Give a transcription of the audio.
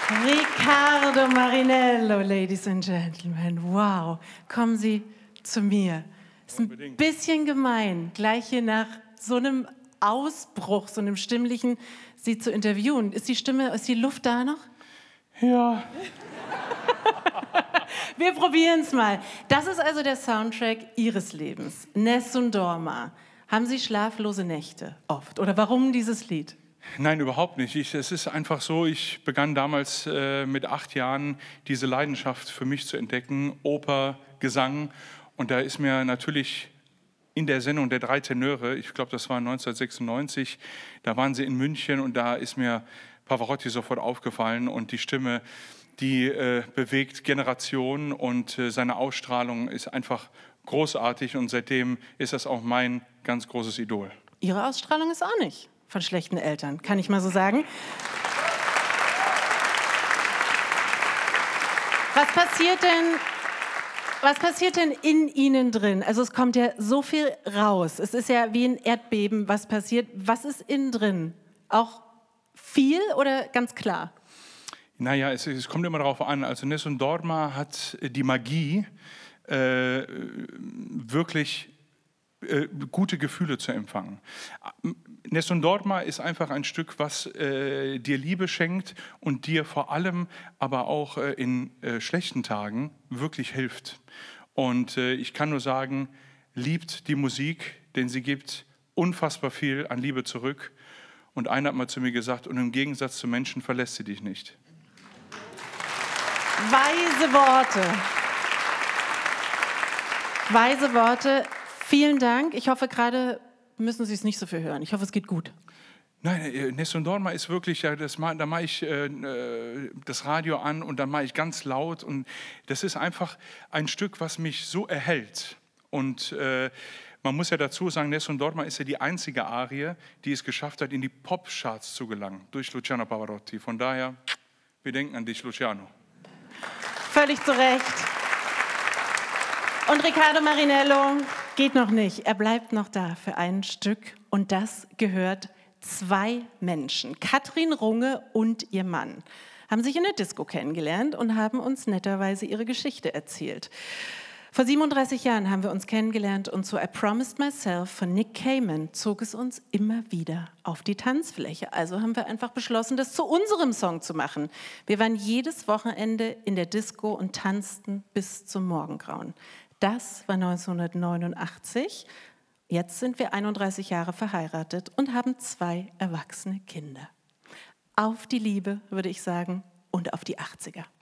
Riccardo Marinello, Ladies and Gentlemen. Wow, kommen Sie zu mir. Ist ein bisschen gemein, gleich hier nach so einem Ausbruch, so einem stimmlichen, Sie zu interviewen. Ist die Luft da noch? Ja. Wir probieren es mal. Das ist also der Soundtrack Ihres Lebens. Nessun Dorma. Haben Sie schlaflose Nächte oft? Oder warum dieses Lied? Nein, überhaupt nicht. Es ist einfach so, ich begann damals mit 8 Jahren diese Leidenschaft für mich zu entdecken, Oper, Gesang. Und da ist mir natürlich in der Sendung der 3 Tenöre, ich glaube, das war 1996, da waren sie in München und da ist mir Pavarotti sofort aufgefallen und die Stimme, die bewegt Generationen und seine Ausstrahlung ist einfach großartig und seitdem ist das auch mein ganz großes Idol. Ihre Ausstrahlung ist auch nicht von schlechten Eltern, kann ich mal so sagen. Was passiert denn in Ihnen drin? Also es kommt ja so viel raus. Es ist ja wie ein Erdbeben, was passiert. Was ist innen drin? Auch viel oder ganz klar? Naja, es kommt immer darauf an. Also Nessun Dorma hat die Magie, wirklich gute Gefühle zu empfangen. Nessun Dorma ist einfach ein Stück, was dir Liebe schenkt und dir vor allem aber auch in schlechten Tagen wirklich hilft. Und ich kann nur sagen, liebt die Musik, denn sie gibt unfassbar viel an Liebe zurück. Und einer hat mal zu mir gesagt, und im Gegensatz zu Menschen verlässt sie dich nicht. Weise Worte. Weise Worte. Vielen Dank. Ich hoffe, gerade müssen Sie es nicht so viel hören. Ich hoffe, es geht gut. Nein, Nessun Dorma ist wirklich, da mache ich das Radio an und dann mache ich ganz laut. Und das ist einfach ein Stück, was mich so erhält. Und man muss ja dazu sagen, Nessun Dorma ist ja die einzige Arie, die es geschafft hat, in die Pop-Charts zu gelangen, durch Luciano Pavarotti. Von daher, wir denken an dich, Luciano. Völlig zu Recht. Und Riccardo Marinello geht noch nicht. Er bleibt noch da für ein Stück. Und das gehört 2 Menschen. Katrin Runge und ihr Mann haben sich in der Disco kennengelernt und haben uns netterweise ihre Geschichte erzählt. Vor 37 Jahren haben wir uns kennengelernt und zu I Promised Myself von Nick Cayman zog es uns immer wieder auf die Tanzfläche. Also haben wir einfach beschlossen, das zu unserem Song zu machen. Wir waren jedes Wochenende in der Disco und tanzten bis zum Morgengrauen. Das war 1989. Jetzt sind wir 31 Jahre verheiratet und haben 2 erwachsene Kinder. Auf die Liebe, würde ich sagen, und auf die 80er.